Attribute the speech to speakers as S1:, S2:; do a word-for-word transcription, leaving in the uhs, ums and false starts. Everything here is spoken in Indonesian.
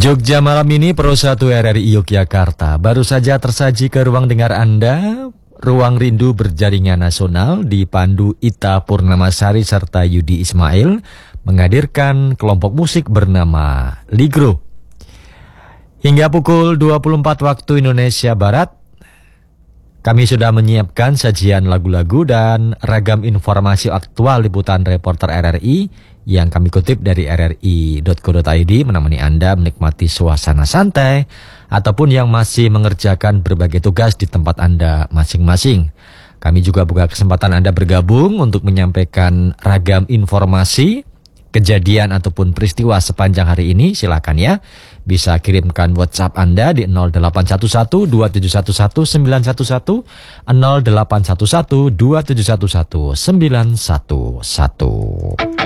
S1: Jogja malam ini Pro satu R R I Yogyakarta baru saja tersaji ke ruang dengar Anda. Ruang Rindu Berjaringan Nasional dipandu Ita Purnamasari serta Yudi Ismail menghadirkan kelompok musik bernama Ligro. Hingga pukul dua puluh empat waktu Indonesia Barat, kami sudah menyiapkan sajian lagu-lagu dan ragam informasi aktual liputan reporter R R I yang kami kutip dari r r i dot co dot i d menemani Anda menikmati suasana santai ataupun yang masih mengerjakan berbagai tugas di tempat Anda masing-masing. Kami juga buka kesempatan Anda bergabung untuk menyampaikan ragam informasi, kejadian ataupun peristiwa sepanjang hari ini. Silakan ya, bisa kirimkan WhatsApp Anda di nol delapan satu satu dua tujuh satu satu sembilan satu satu, nol delapan satu satu dua tujuh satu satu sembilan satu satu.